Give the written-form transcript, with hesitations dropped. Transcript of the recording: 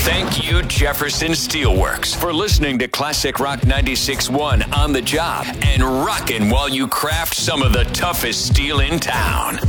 Thank you, Jefferson Steelworks, for listening to Classic Rock 96.1 On the Job and rocking while you craft some of the toughest steel in town.